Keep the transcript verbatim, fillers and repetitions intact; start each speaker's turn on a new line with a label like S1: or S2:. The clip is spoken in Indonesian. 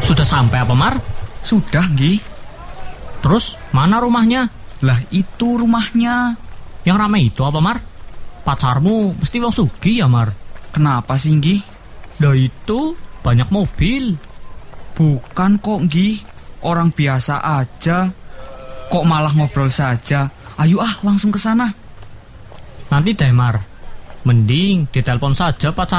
S1: Sudah sampai apa, Mar?
S2: Sudah, nggih.
S1: Terus, mana rumahnya?
S2: Lah itu rumahnya.
S1: Yang ramai itu apa, Mar? Pacarmu mesti wong sugih ya, Mar?
S2: Kenapa sih, nggih?
S1: Lah itu banyak mobil.
S2: Bukan kok, nggih. Orang biasa aja. Kok malah ngobrol saja? Ayo ah, langsung ke sana.
S1: Nanti deh, Mar. Mending ditelepon saja pacar